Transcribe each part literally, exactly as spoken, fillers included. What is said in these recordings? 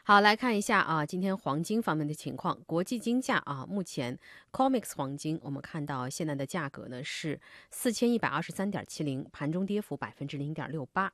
好，来看一下啊，今天黄金方面的情况。国际金价啊，目前 C O M E X 黄金，我们看到现在的价格呢是四千一百二十三点七零，盘中跌幅百分之零点六八。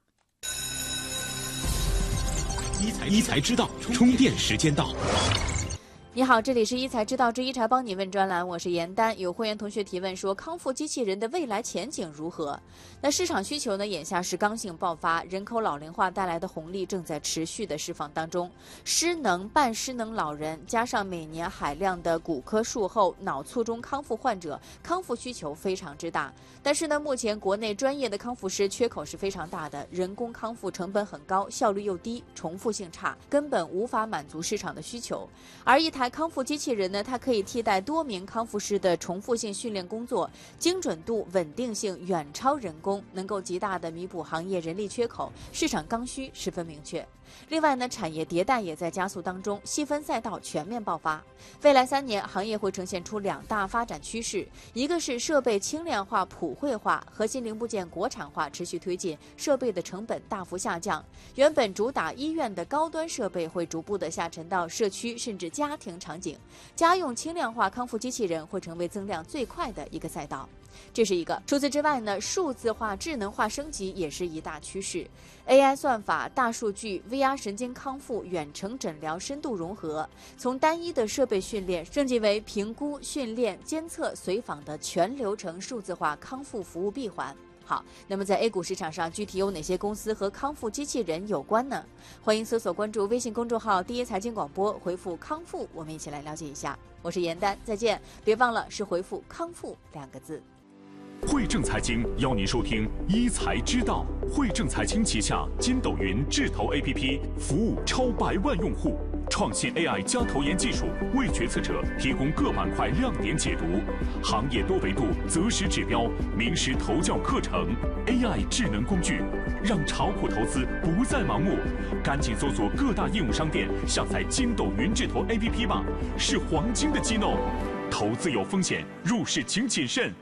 一财知道，充电时间到。 你好，这里是一财知道之一财帮你问专栏，我是严丹。有会员同学提问说，康复机器人的未来前景如何？那市场需求呢，眼下是刚性爆发，人口老龄化带来的红利正在持续的释放当中。失能、半失能老人，加上每年海量的骨科术后、脑卒中康复患者，康复需求非常之大。但是呢，目前国内专业的康复师缺口是非常大的，人工康复成本很高，效率又低，重复性差，根本无法满足市场的需求。而一台康复机器人呢，它可以替代多名康复师的重复性训练工作，精准度、稳定性远超人工，能够极大的弥补行业人力缺口，市场刚需十分明确。另外呢，产业迭代也在加速当中，细分赛道全面爆发。未来三年，行业会呈现出两大发展趋势，一个是设备轻量化、普惠化，核心零部件国产化持续推进，设备的成本大幅下降。原本主打医院的高端设备会逐步的下沉到社区甚至家庭场景，家用轻量化康复机器人会成为增量最快的一个赛道。这是一个。除此之外呢，数字化、智能化升级也是一大趋势。A I 算法、大数据、V R 神经康复、远程诊疗深度融合，从单一的设备训练升级为评估、训练、监测、随访的全流程数字化康复服务闭环。好，那么在 A 股市场上，具体有哪些公司和康复机器人有关呢？欢迎搜索关注微信公众号第一财经广播，回复康复，我们一起来了解一下。我是严丹，再见。别忘了是回复康复两个字。 汇正财经邀您收听一财知道。汇正财经旗下筋斗云智投 A P P 服务超百万用户，创新 A I 加投研技术，为决策者提供各板块亮点解读，行业多维度择时指标，名师投教课程 ，A I 智能工具，让炒股投资不再盲目。赶紧搜索各大应用商店，下载筋斗云智投 A P P 吧，是黄金的激动。投资有风险，入市请谨慎。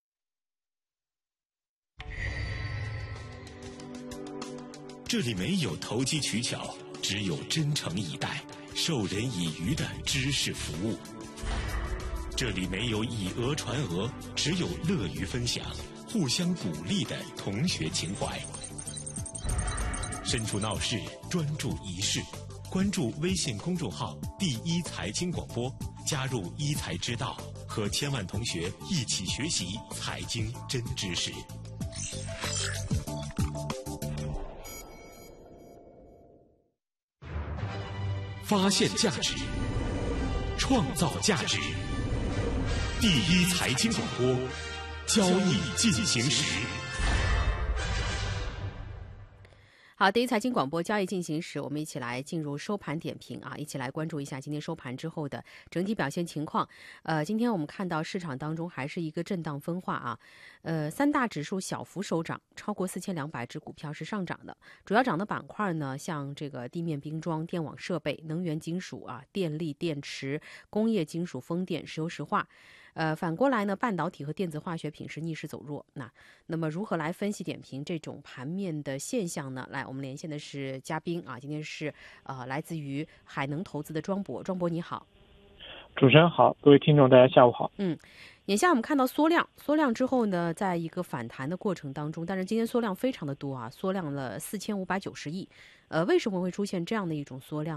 这里没有投机取巧，只有真诚以待、授人以渔的知识服务。这里没有以讹传讹，只有乐于分享、互相鼓励的同学情怀。身处闹市，专注一事。关注微信公众号“第一财经广播”，加入一财知道，和千万同学一起学习财经真知识。发现价值，创造价值。第一财经广播，交易进行时。 好，第一财经广播交易进行时，我们一起来进入收盘点评啊，一起来关注一下今天收盘之后的整体表现情况。呃，今天我们看到市场当中还是一个震荡分化啊，呃，三大指数小幅收涨，超过四千两百只股票是上涨的。主要涨的板块呢，像这个地面冰装、电网设备、能源金属啊、电力电池、工业金属、风电、石油石化。呃，反过来呢，半导体和电子化学品是逆势走弱。那那么如何来分析点评这种盘面的现象呢？来，我们连线的是嘉宾啊，今天是呃来自于海能投资的庄博，庄博你好。 主持人好，各位听众大家下午好。 嗯，眼下我们看到缩量，缩量之后呢，在一个反弹的过程当中，但是今天缩量非常的多啊，缩量了四千五百九十亿。呃，为什么会出现这样的一种缩量？